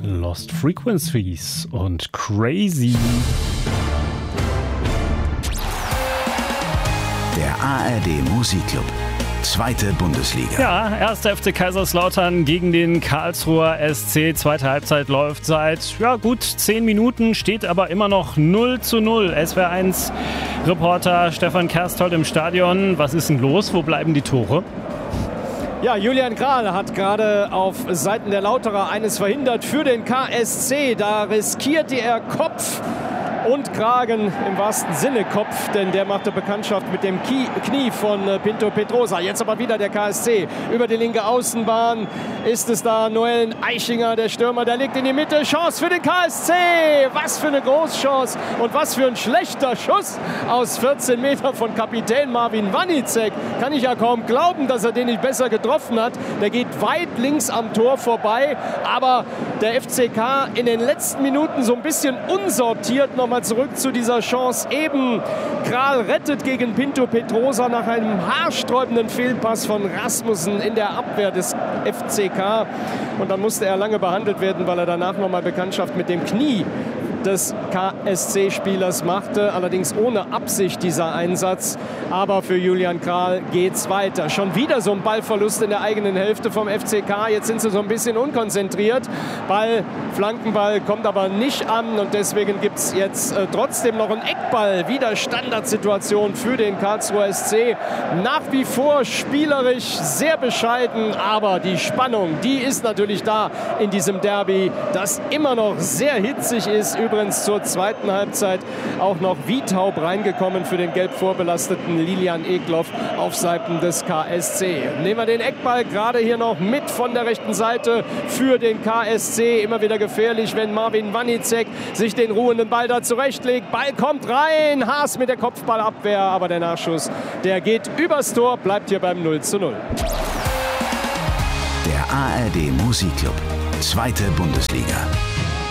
Lost Frequencies und Crazy. Der ARD Musikclub, 2. Bundesliga. Ja, 1. FC Kaiserslautern gegen den Karlsruher SC. Zweite Halbzeit läuft seit gut 10 Minuten, steht aber immer noch 0:0. SWR1-Reporter Stefan Kersthold im Stadion. Was ist denn los? Wo bleiben die Tore? Ja, Julian Kral hat gerade auf Seiten der Lauterer eines verhindert für den KSC. Da riskierte er Kopf und Kragen, im wahrsten Sinne Kopf, denn der machte Bekanntschaft mit dem Knie von Pinto Pedrosa. Jetzt aber wieder der KSC über die linke Außenbahn. Ist es da Noel Eichinger, der Stürmer, der legt in die Mitte. Chance für den KSC. Was für eine Großchance und was für ein schlechter Schuss aus 14 Metern von Kapitän Marvin Wanicek. Kann ich ja kaum glauben, dass er den nicht besser getroffen hat. Der geht weit links am Tor vorbei, aber der FCK in den letzten Minuten so ein bisschen unsortiert. Nochmal zurück zu dieser Chance eben. Kral rettet gegen Pinto Pedrosa nach einem haarsträubenden Fehlpass von Rasmussen in der Abwehr des FCK. Und dann musste er lange behandelt werden, weil er danach nochmal Bekanntschaft mit dem Knie des KSC-Spielers machte. Allerdings ohne Absicht dieser Einsatz. Aber für Julian Kral geht's weiter. Schon wieder so ein Ballverlust in der eigenen Hälfte vom FCK. Jetzt sind sie so ein bisschen unkonzentriert. Flankenball kommt aber nicht an. Und deswegen gibt es jetzt trotzdem noch einen Eckball. Wieder Standardsituation für den Karlsruher SC. Nach wie vor spielerisch sehr bescheiden. Aber die Spannung, die ist natürlich da in diesem Derby, das immer noch sehr hitzig ist. Übrigens zur zweiten Halbzeit auch noch wie taub reingekommen für den gelb vorbelasteten Lilian Egloff auf Seiten des KSC. Nehmen wir den Eckball gerade hier noch mit von der rechten Seite für den KSC. Immer wieder gefährlich, wenn Marvin Wanicek sich den ruhenden Ball da zurechtlegt. Ball kommt rein, Haas mit der Kopfballabwehr, aber der Nachschuss, der geht übers Tor, bleibt hier beim 0:0. Der ARD Musikclub, 2. Bundesliga.